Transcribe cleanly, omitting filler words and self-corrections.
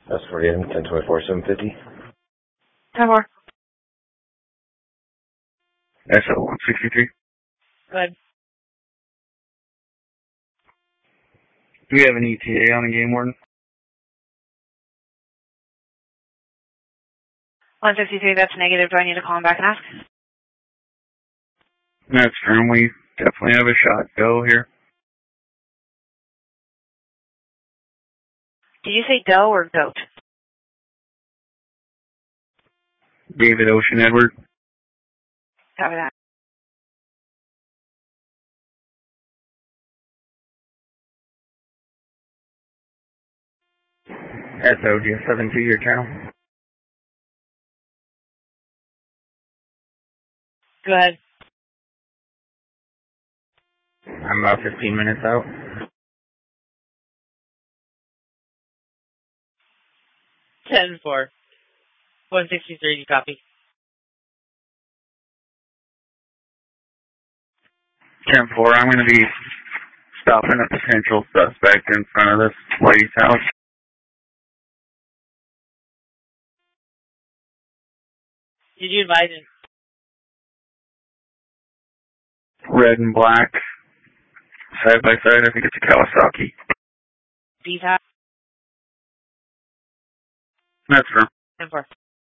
That's 48, 1024, 750. 10-4. SO 163. Good. Do we have an ETA on the game warden? 163, that's negative. Do I need to call him back and ask? That's firm. We definitely have a shot. Go here. Did you say doe or goat? David Ocean Edward. Copy that. SO, do you have 72 your channel? Go ahead. I'm about 15 minutes out. 10-4. 163, you copy. 10-4, I'm going to be stopping a potential suspect in front of this lady's house. Did you advise him? Red and black. Side by side, I think it's a Kawasaki. B-top? That's firm. 10-4.